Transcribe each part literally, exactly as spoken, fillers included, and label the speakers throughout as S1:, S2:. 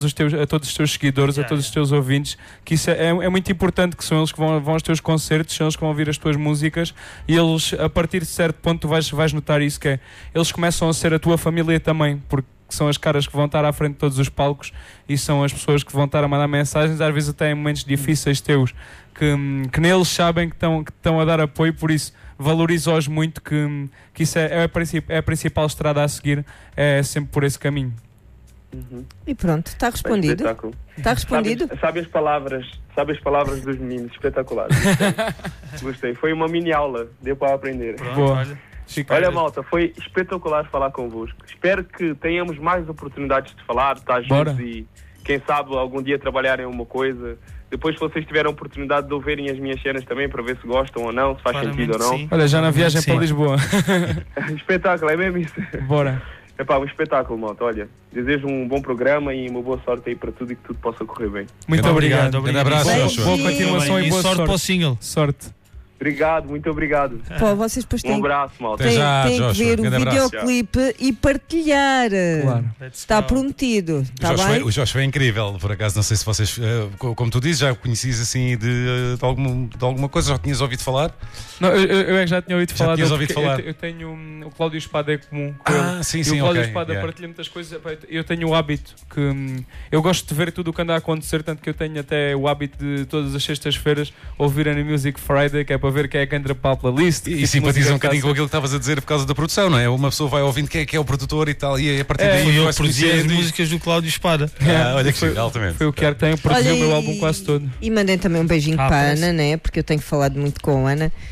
S1: os teus, a todos os teus seguidores, yeah, a todos yeah. os teus ouvintes, que isso é, é muito importante, que são eles que vão, vão aos teus concertos, são eles que vão ouvir as tuas músicas, e eles, a partir de certo ponto, tu vais, vais notar isso, que é, eles começam a ser a tua família também, porque são as caras que vão estar à frente de todos os palcos e são as pessoas que vão estar a mandar mensagens, às vezes até em momentos difíceis teus, que, que neles sabem que estão, que estão a dar apoio, por isso valorizo-os muito, que, que isso é, é, a é a principal estrada a seguir, é sempre por esse caminho.
S2: Uhum.
S3: E pronto, está respondido. Está respondido?
S2: Sabe, sabe as palavras, sabe as palavras dos meninos, espetacular. Gostei. Gostei. Foi uma mini aula, deu para aprender.
S1: Pronto, boa. Olha,
S2: olha, malta, foi espetacular falar convosco. Espero que tenhamos mais oportunidades de falar, de estar juntos e quem sabe algum dia trabalhar em uma coisa. Depois, se vocês tiverem a oportunidade de ouvirem as minhas cenas também, para ver se gostam ou não, se faz Claramente sentido ou não.
S1: Sim. Olha, já na viagem sim. para Lisboa.
S2: Espetáculo, é mesmo isso?
S1: Bora.
S2: É pá, um espetáculo, malta. Olha, desejo um bom programa e uma boa sorte aí para tudo e que tudo possa correr bem.
S1: Muito obrigado.
S4: obrigado. Um abraço.
S1: Boa continuação e, e boa
S5: sorte, sorte para o single.
S1: Sorte.
S2: Obrigado, muito obrigado.
S3: Pô, vocês depois têm,
S2: um abraço, malta.
S3: Têm,
S4: já,
S3: têm
S4: Joshua,
S3: que ver o videoclipe e partilhar.
S1: Claro.
S3: Está prometido. Está
S4: o, Joshua,
S3: bem?
S4: o Joshua é incrível, por acaso, não sei se vocês, como tu dizes, já o conhecias assim de, de, alguma, de alguma coisa, já tinhas ouvido falar?
S1: Não, eu, eu é que já tinha ouvido
S4: já
S1: falar dele,
S4: ouvido falar.
S1: Eu, eu tenho um, o Cláudio Espada é comum com
S4: ah,
S1: ele.
S4: sim,
S1: e
S4: sim,
S1: o Cláudio
S4: okay,
S1: Espada
S4: yeah.
S1: partilha muitas coisas. Eu tenho o hábito que hum, eu gosto de ver tudo o que anda a acontecer, tanto que eu tenho até o hábito de todas as sextas-feiras ouvir a Music Friday, que é para ver quem é que entra para a playlist.
S4: E, e simpatiza um bocadinho com aquilo que estavas a dizer por causa da produção, não é? Uma pessoa vai ouvindo quem é que é o produtor e tal, e a partir
S5: é,
S4: daí
S5: vai produzir as músicas do Cláudio Espada.
S4: Ah, olha que
S1: foi,
S4: altamente.
S1: Foi o que tem, produziu o meu álbum quase todo.
S3: E mandem também um beijinho
S5: ah,
S3: para a
S5: parece.
S3: Ana, né? Porque eu tenho falado muito com a Ana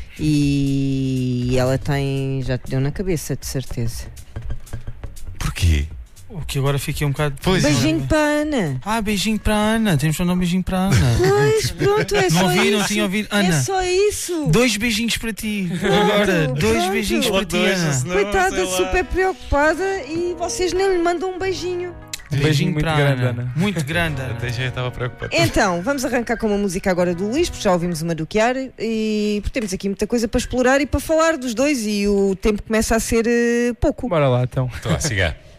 S3: e ela tem, já te deu na cabeça, de certeza.
S4: Porquê?
S5: O que agora fiquei um bocado...
S3: Pois beijinho é. para a Ana.
S5: Ah, beijinho para a Ana. Temos que mandar um beijinho para a Ana.
S3: Pois, pronto, é
S5: não
S3: só
S5: ouvi,
S3: isso.
S5: Não tinha ouvido. Ana,
S3: é só isso.
S5: Dois beijinhos para ti.
S3: Pronto,
S5: agora, dois
S3: pronto.
S5: beijinhos para ti, Ana.
S3: Coitada, super preocupada e vocês nem lhe mandam um beijinho.
S1: Um beijinho muito grande, Ana.
S5: Ana. Muito grande, Ana.
S4: Até já estava preocupado.
S3: Então, vamos arrancar com uma música agora do Luís, porque já ouvimos uma do Chiar e porque temos aqui muita coisa para explorar e para falar dos dois e o tempo começa a ser uh, pouco.
S1: Bora lá, então.
S4: Estou a cigar.